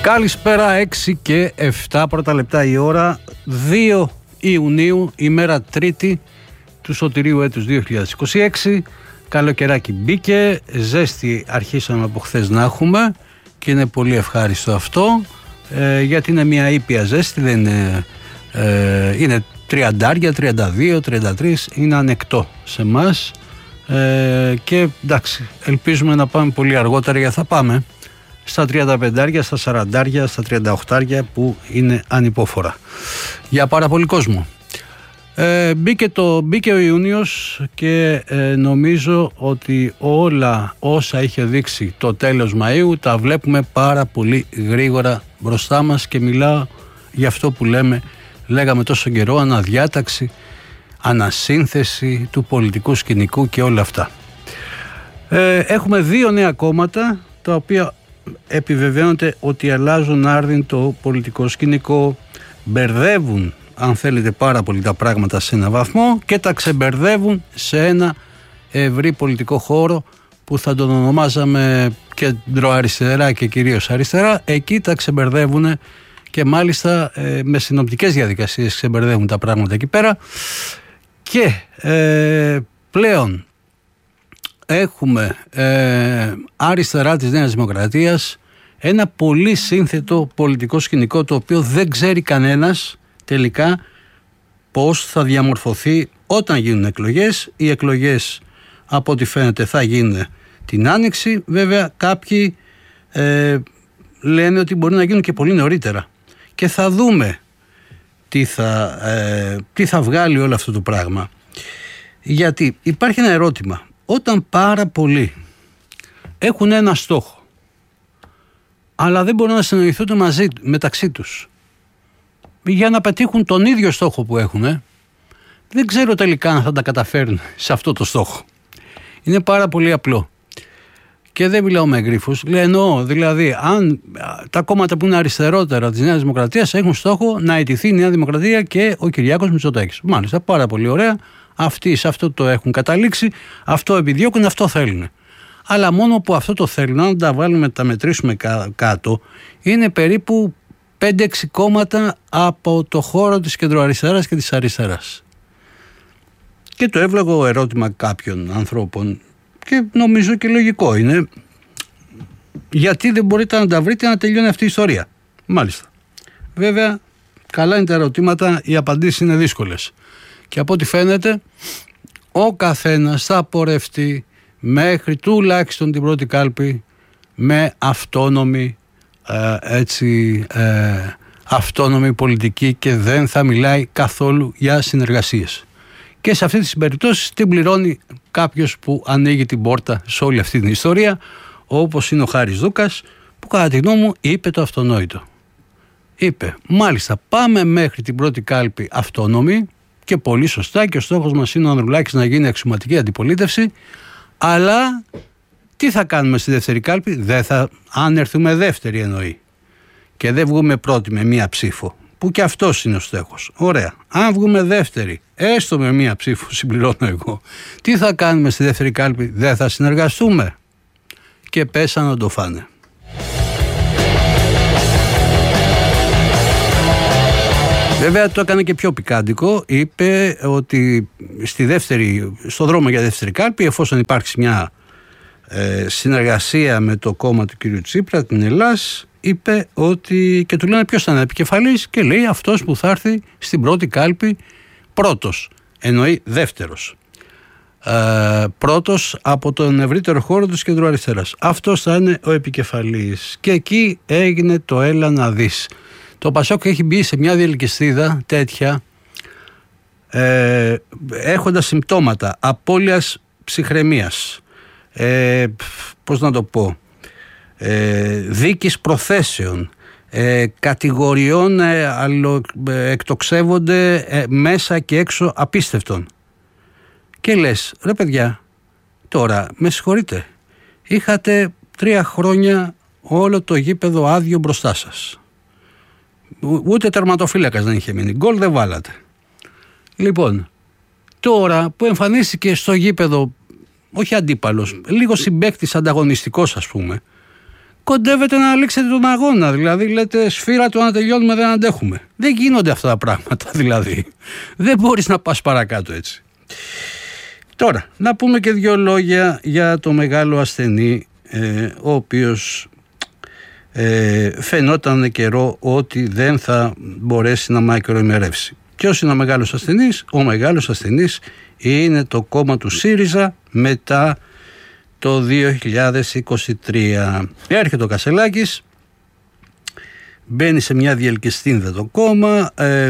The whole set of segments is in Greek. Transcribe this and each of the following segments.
Καλησπέρα, 6 και 7 πρώτα λεπτά η ώρα, 2 Ιουνίου, ημέρα Τρίτη του σωτηρίου έτους 2026. Καλοκαιράκι μπήκε, ζέστη αρχίσαμε από χθες να έχουμε και είναι πολύ ευχάριστο αυτό, γιατί είναι μια ήπια ζέστη, δεν είναι, είναι 30, 32, 33, είναι ανεκτό σε εμάς, και εντάξει, ελπίζουμε να πάμε πολύ αργότερα, γιατί θα πάμε στα 35, στα 40, στα 38 που είναι ανυπόφορα για πάρα πολύ κόσμο. Μπήκε ο Ιούνιος και νομίζω ότι όλα όσα είχε δείξει το τέλος Μαΐου τα βλέπουμε πάρα πολύ γρήγορα μπροστά μας, και μιλάω για αυτό που λέγαμε τόσο καιρό, αναδιάταξη, ανασύνθεση του πολιτικού σκηνικού και όλα αυτά. Έχουμε δύο νέα κόμματα τα οποία επιβεβαιώνεται ότι αλλάζουν άρδιν το πολιτικό σκηνικό, μπερδεύουν αν θέλετε πάρα πολύ τα πράγματα σε ένα βαθμό και τα ξεμπερδεύουν σε ένα ευρύ πολιτικό χώρο που θα τον ονομάζαμε κεντροαριστερά και κυρίως αριστερά. Εκεί τα ξεμπερδεύουν και μάλιστα με συνοπτικές διαδικασίες ξεμπερδεύουν τα πράγματα εκεί πέρα, και πλέον έχουμε αριστερά της Νέας Δημοκρατίας ένα πολύ σύνθετο πολιτικό σκηνικό, το οποίο δεν ξέρει κανένας τελικά πώς θα διαμορφωθεί όταν γίνουν εκλογές. Οι εκλογές από ό,τι φαίνεται θα γίνουν την Άνοιξη. Βέβαια κάποιοι λένε ότι μπορεί να γίνουν και πολύ νωρίτερα, και θα δούμε τι θα βγάλει όλο αυτό το πράγμα. Γιατί υπάρχει ένα ερώτημα: όταν πάρα πολλοί έχουν ένα στόχο αλλά δεν μπορούν να συνοηθούν μεταξύ τους για να πετύχουν τον ίδιο στόχο που έχουν, δεν ξέρω τελικά αν θα τα καταφέρουν σε αυτό το στόχο. Είναι πάρα πολύ απλό. Και δεν μιλάω με γρίφους. Εννοώ δηλαδή, αν τα κόμματα που είναι αριστερότερα της Νέας Δημοκρατίας έχουν στόχο να αιτηθεί η Νέα Δημοκρατία και ο Κυριάκος Μητσοτάκης. Μάλιστα, πάρα πολύ ωραία. Αυτοί σε αυτό το έχουν καταλήξει, αυτό επιδιώκουν, αυτό θέλουν. Αλλά μόνο που αυτό το θέλουν, αν τα βάλουμε, τα μετρήσουμε κάτω, είναι περίπου 5-6 κόμματα από το χώρο της κεντροαριστεράς και της αριστεράς. Και το εύλογο ερώτημα κάποιων ανθρώπων, και νομίζω και λογικό είναι, γιατί δεν μπορείτε να τα βρείτε να τελειώνει αυτή η ιστορία. Μάλιστα. Βέβαια, καλά είναι τα ερωτήματα, οι απαντήσεις είναι δύσκολες. Και από ό,τι φαίνεται, ο καθένας θα πορευτεί μέχρι τουλάχιστον την πρώτη κάλπη με αυτόνομη πολιτική, και δεν θα μιλάει καθόλου για συνεργασίες. Και σε αυτή τις περιπτώσεις την πληρώνει κάποιος που ανοίγει την πόρτα σε όλη αυτή την ιστορία, όπως είναι ο Χάρης Δούκας, που κατά τη γνώμη μου είπε το αυτονόητο. Είπε, μάλιστα, πάμε μέχρι την πρώτη κάλπη αυτόνομη, και πολύ σωστά, και ο στόχος μας είναι ο Ανδρουλάκης να γίνει αξιωματική αντιπολίτευση, αλλά τι θα κάνουμε στη δεύτερη κάλπη? Αν έρθουμε δεύτερη εννοεί και δεν βγούμε πρώτη με μία ψήφο, που και αυτός είναι ο στόχος. Ωραία. Αν βγούμε δεύτερη, έστω με μία ψήφο, συμπληρώνω εγώ, τι θα κάνουμε στη δεύτερη κάλπη? Δεν θα συνεργαστούμε? Και πέσαν να το φάνε. Βέβαια το έκανε και πιο πικάντικο. Είπε ότι στο δρόμο για δεύτερη κάλπη, εφόσον υπάρξει μια συνεργασία με το κόμμα του κ. Τσίπρα, την Ελλάς, είπε ότι, και του λένε ποιος θα είναι επικεφαλής, και λέει αυτός που θα έρθει στην πρώτη κάλπη πρώτος. Εννοεί δεύτερος. Πρώτος από τον ευρύτερο χώρο της κεντροαριστεράς. Αυτός θα είναι ο επικεφαλής. Και εκεί έγινε το έλα να δεις. Το Πασόκ έχει μπει σε μια διελκυστίδα τέτοια, έχοντας συμπτώματα απώλειας ψυχραιμίας, πώς να το πω, δίκης προθέσεων, κατηγοριών εκτοξεύονται μέσα και έξω απίστευτων. Και λες, ρε παιδιά, τώρα με συγχωρείτε, είχατε 3 χρόνια όλο το γήπεδο άδειο μπροστά σας. Ούτε τερματοφύλακας δεν είχε μείνει. Γκολ δεν βάλατε. Λοιπόν, τώρα που εμφανίστηκε στο γήπεδο, όχι αντίπαλος, λίγο συμπαίκτης ανταγωνιστικός ας πούμε, κοντεύετε να λήξετε τον αγώνα. Δηλαδή λέτε σφύρα του να τελειώνουμε, δεν αντέχουμε. Δεν γίνονται αυτά τα πράγματα δηλαδή. Δεν μπορείς να πας παρακάτω έτσι. Τώρα, να πούμε και δύο λόγια για το μεγάλο ασθενή, ο οποίος φαινόταν καιρό ότι δεν θα μπορέσει να μακροημερεύσει. Ποιος είναι ο μεγάλος ασθενής? Ο μεγάλος ασθενής είναι το κόμμα του ΣΥΡΙΖΑ μετά το 2023. Έρχεται ο Κασσελάκης, μπαίνει σε μια διελκυστίνδα το κόμμα,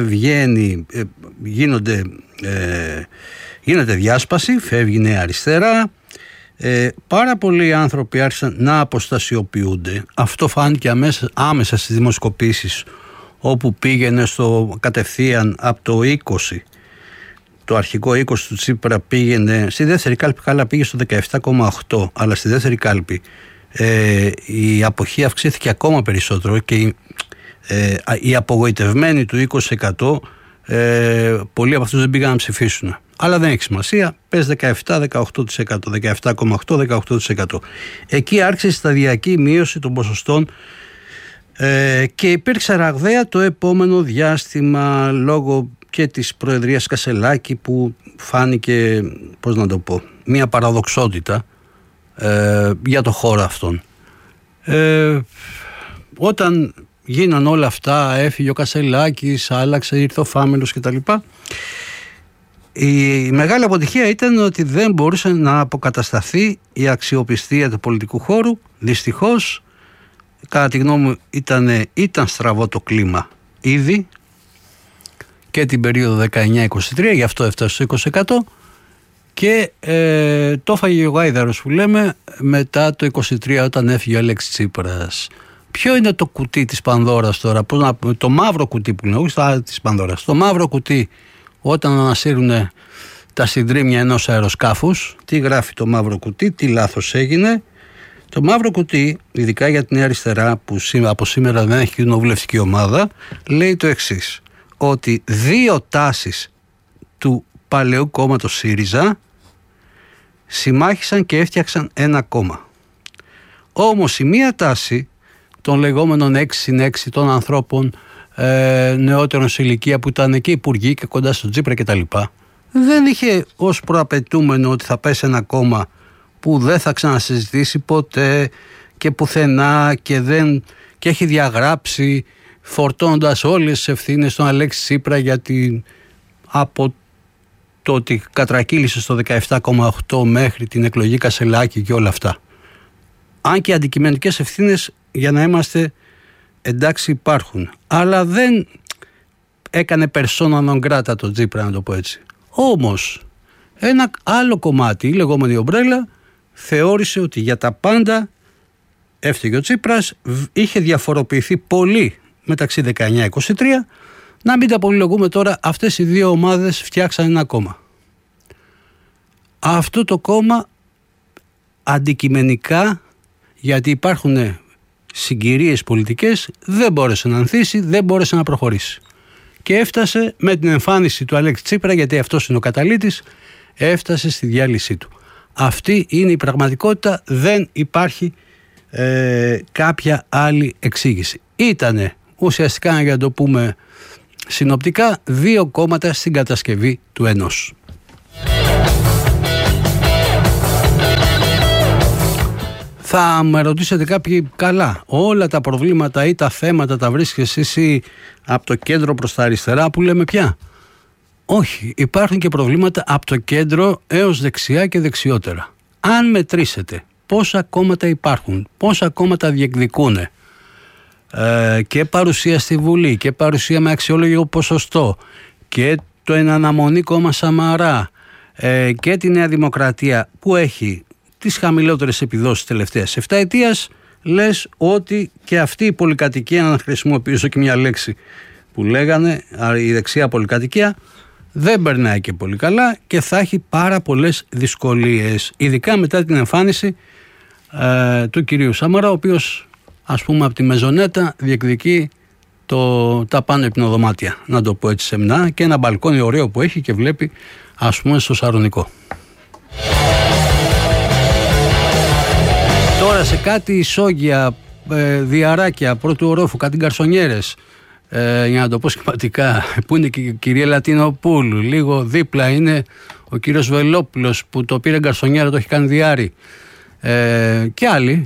γίνεται διάσπαση, φεύγει Νέα Αριστερά, πάρα πολλοί άνθρωποι άρχισαν να αποστασιοποιούνται. Αυτό φάνηκε άμεσα στις δημοσκοπήσεις, όπου πήγαινε κατευθείαν από το 20, το αρχικό 20 του Τσίπρα πήγαινε στη δεύτερη κάλπη, καλά πήγε στο 17,8, αλλά στη δεύτερη κάλπη η αποχή αυξήθηκε ακόμα περισσότερο και οι απογοητευμένοι του 20%, πολλοί από αυτούς δεν πήγαν να ψηφίσουν. Αλλά δεν έχει σημασία, πες 17-18%, 17,8-18%. Εκεί άρχισε η σταδιακή μείωση των ποσοστών και υπήρξε ραγδαία το επόμενο διάστημα λόγω και της προεδρίας Κασσελάκη, που φάνηκε, πώς να το πω, μια παραδοξότητα για το χώρο αυτόν. Όταν γίναν όλα αυτά, έφυγε ο Κασσελάκης, άλλαξε, ήρθε ο Φάμελος κτλ. Η μεγάλη αποτυχία ήταν ότι δεν μπορούσε να αποκατασταθεί η αξιοπιστία του πολιτικού χώρου. Δυστυχώς, κατά τη γνώμη μου, ήταν στραβό το κλίμα ήδη και την περίοδο 19-23, γι' αυτό έφτασε στο 20%, και το έφαγε ο γάιδαρος που λέμε μετά το 23, όταν έφυγε ο Αλέξης Τσίπρας. Ποιο είναι το κουτί της Πανδώρας τώρα? Το μαύρο κουτί που είναι, όχι της Πανδώρας, το μαύρο κουτί, όταν ανασύρουν τα συντρίμμια ενός αεροσκάφους. Τι γράφει το μαύρο κουτί, τι λάθος έγινε? Το μαύρο κουτί, ειδικά για την Νέα Αριστερά, που από σήμερα δεν έχει κοινοβουλευτική ομάδα, λέει το εξής, ότι δύο τάσεις του παλαιού κόμματος ΣΥΡΙΖΑ συμμάχησαν και έφτιαξαν ένα κόμμα. Όμως η μία τάση των λεγόμενων 6+6 των ανθρώπων νεότερων σε ηλικία, που ήταν και υπουργοί και κοντά στον Τσίπρα κτλ., δεν είχε ως προαπαιτούμενο ότι θα πέσει ένα κόμμα που δεν θα ξανασυζητήσει ποτέ και πουθενά και έχει διαγράψει, φορτώνοντας όλες τις ευθύνες στον Αλέξη Τσίπρα από το ότι κατρακύλησε στο 17,8 μέχρι την εκλογή Κασσελάκη και όλα αυτά. Αν και αντικειμενικές ευθύνες, για να είμαστε εντάξει, υπάρχουν, αλλά δεν έκανε persona non grata το Τσίπρα, να το πω έτσι. Όμως ένα άλλο κομμάτι, η λεγόμενη ομπρέλα, θεώρησε ότι για τα πάντα έφταιγε ο Τσίπρας, είχε διαφοροποιηθεί πολύ μεταξύ 19-23. Να μην τα πολυλογούμε τώρα, αυτές οι δύο ομάδες φτιάξαν ένα κόμμα. Αυτό το κόμμα αντικειμενικά, γιατί υπάρχουν συγκυρίες πολιτικές, δεν μπόρεσε να ανθίσει, δεν μπόρεσε να προχωρήσει. Και έφτασε με την εμφάνιση του Αλέξη Τσίπρα, γιατί αυτός είναι ο καταλύτης, έφτασε στη διάλυσή του. Αυτή είναι η πραγματικότητα, δεν υπάρχει κάποια άλλη εξήγηση. Ήτανε ουσιαστικά, για να το πούμε συνοπτικά, δύο κόμματα στην κατασκευή του ενός. Θα με ρωτήσετε κάποιοι, καλά, όλα τα προβλήματα ή τα θέματα τα βρίσκεις εσύ από το κέντρο προς τα αριστερά, που λέμε πια? Όχι, υπάρχουν και προβλήματα από το κέντρο έως δεξιά και δεξιότερα. Αν μετρήσετε πόσα κόμματα υπάρχουν, πόσα κόμματα διεκδικούν και παρουσία στη Βουλή και παρουσία με αξιόλογο ποσοστό και το εναναμονή κόμμα Σαμαρά και τη Νέα Δημοκρατία, που έχει τις χαμηλότερες επιδόσεις τελευταίας 7 ετίας, λες ότι και αυτή η πολυκατοικία, να χρησιμοποιήσω και μια λέξη που λέγανε, η δεξιά πολυκατοικία, δεν περνάει και πολύ καλά και θα έχει πάρα πολλές δυσκολίες, ειδικά μετά την εμφάνιση του κυρίου Σαμαρά, ο οποίος, ας πούμε, από τη Μεζονέτα διεκδικεί τα πάνω υπνοδωμάτια, να το πω έτσι σεμνά, και ένα μπαλκόνι ωραίο που έχει και βλέπει, ας πούμε, στο Σαρονικό. Τώρα σε κάτι ισόγεια διαράκια πρώτου ορόφου, κάτι γκαρσονιέρες, για να το πω σχηματικά, που είναι και η κυρία Λατινοπούλου. Λίγο δίπλα είναι ο κύριος Βελόπουλος που το πήρε γκαρσονιέρα, το έχει κάνει διάρρη. Και άλλοι.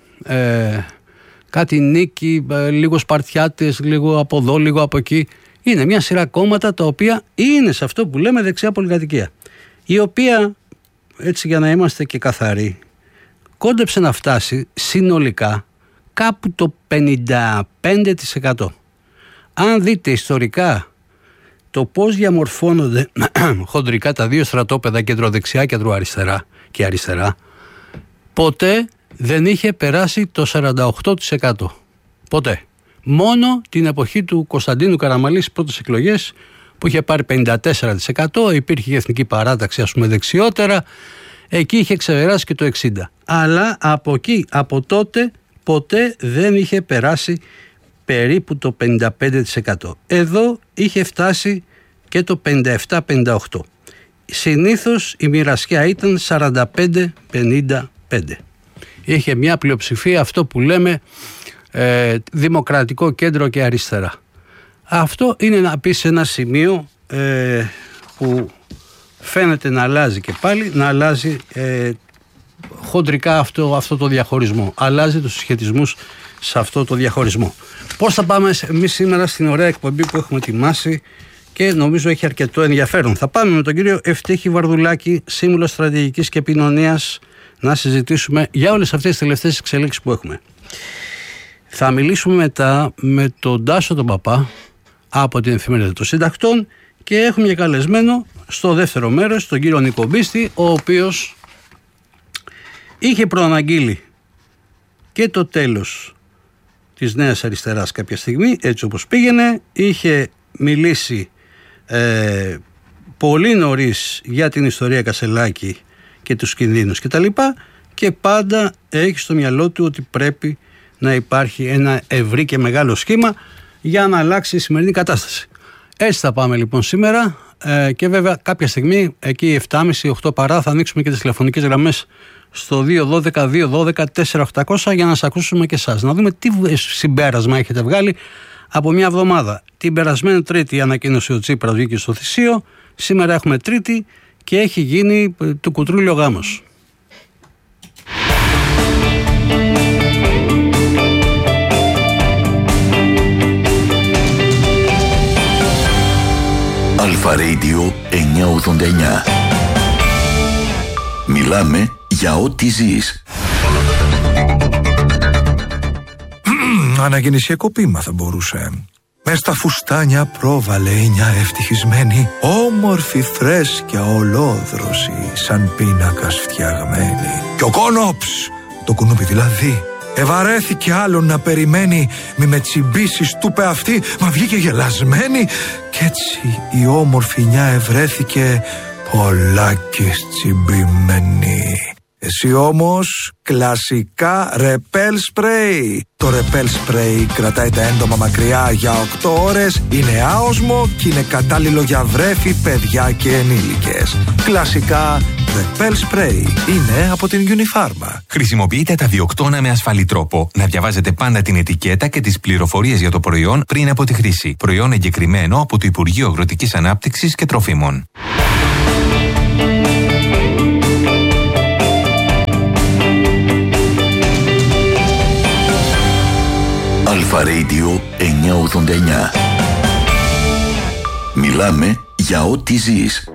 Κάτι Νίκη, λίγο Σπαρτιάτες, λίγο από εδώ, λίγο από εκεί. Είναι μια σειρά κόμματα τα οποία είναι σε αυτό που λέμε δεξιά πολυκατοικία. Η οποία, έτσι για να είμαστε και καθαροί, κόντεψε να φτάσει συνολικά κάπου το 55%. Αν δείτε ιστορικά το πώς διαμορφώνονται χοντρικά τα δύο στρατόπεδα, κεντροδεξιά, κεντροαριστερά και αριστερά, ποτέ δεν είχε περάσει το 48%. Ποτέ. Μόνο την εποχή του Κωνσταντίνου Καραμαλή στις πρώτες εκλογές, που είχε πάρει 54%, υπήρχε η Εθνική Παράταξη, ας πούμε, δεξιότερα, εκεί είχε ξεπεράσει και το 60%. Αλλά από εκεί, από τότε, ποτέ δεν είχε περάσει περίπου το 55%. Εδώ είχε φτάσει και το 57-58%. Συνήθως η μοιρασιά ήταν 45-55%. Είχε μια πλειοψηφία, αυτό που λέμε δημοκρατικό κέντρο και αριστερά. Αυτό είναι να πει σε ένα σημείο που φαίνεται να αλλάζει και πάλι, να αλλάζει χοντρικά αυτό το διαχωρισμό. Αλλάζει τους συσχετισμούς σε αυτό το διαχωρισμό. Πώς θα πάμε εμείς σήμερα στην ωραία εκπομπή που έχουμε ετοιμάσει και νομίζω έχει αρκετό ενδιαφέρον. Θα πάμε με τον κύριο Ευτύχη Βαρδουλάκη, σύμβουλο στρατηγικής και επικοινωνίας, να συζητήσουμε για όλες αυτές τις τελευταίες εξελίξεις που έχουμε. Θα μιλήσουμε μετά με τον Τάσο τον Παπά από την Εφημερίδα των Συντακτών και έχουμε και καλεσμένο στο δεύτερο μέρος τον κύριο Νίκο Μπίστη, ο οποίος είχε προαναγγείλει και το τέλος της Νέας Αριστεράς κάποια στιγμή, έτσι όπως πήγαινε. Είχε μιλήσει πολύ νωρίς για την ιστορία Κασελάκη και τους κινδύνους κτλ. Και πάντα έχει στο μυαλό του ότι πρέπει να υπάρχει ένα ευρύ και μεγάλο σχήμα για να αλλάξει η σημερινή κατάσταση. Έτσι θα πάμε λοιπόν σήμερα και βέβαια κάποια στιγμή εκεί 7.30-8 παρά θα ανοίξουμε και τις τηλεφωνικές γραμμές στο 212-212-4800 για να σας ακούσουμε και εσάς. Να δούμε τι συμπέρασμα έχετε βγάλει από μια εβδομάδα. Την περασμένη Τρίτη ανακοίνωσε ο Τσίπρας, βγήκε στο Θησίο. Σήμερα έχουμε Τρίτη και έχει γίνει το κουτρούλιο γάμος. Αλφα Radio 989. Μιλάμε για ό,τι ζεις. Αναγεννησιακό ποίημα θα μπορούσε. Μες στα φουστάνια πρόβαλε μια ευτυχισμένη, όμορφη φρέσκια ολόδρωση, σαν πίνακας φτιαγμένη. Και ο Κόνοψ, το κουνούπι δηλαδή, ευαρέθηκε άλλον να περιμένει. Μη με τσιμπήσεις, του είπε αυτή, μα βγήκε γελασμένη. Κι έτσι η όμορφη νιά ευρέθηκε πολλάκις τσιμπημένη. Εσύ όμως κλασικά ρεπέλ σπρέι. Το ρεπέλ σπρέι κρατάει τα έντομα μακριά για 8 ώρες, είναι άοσμο και είναι κατάλληλο για βρέφη, παιδιά και ενήλικες. Κλασικά ρεπέλ σπρέι είναι από την Unifarma. Χρησιμοποιείτε τα διοκτώνα με ασφαλή τρόπο. Να διαβάζετε πάντα την ετικέτα και τις πληροφορίες για το προϊόν πριν από τη χρήση. Προϊόν εγκεκριμένο από το Υπουργείο Αγροτικής Ανάπτυξης και Τροφίμων. Αλφα Radio 989. Μιλάμε για ό,τι ζεις.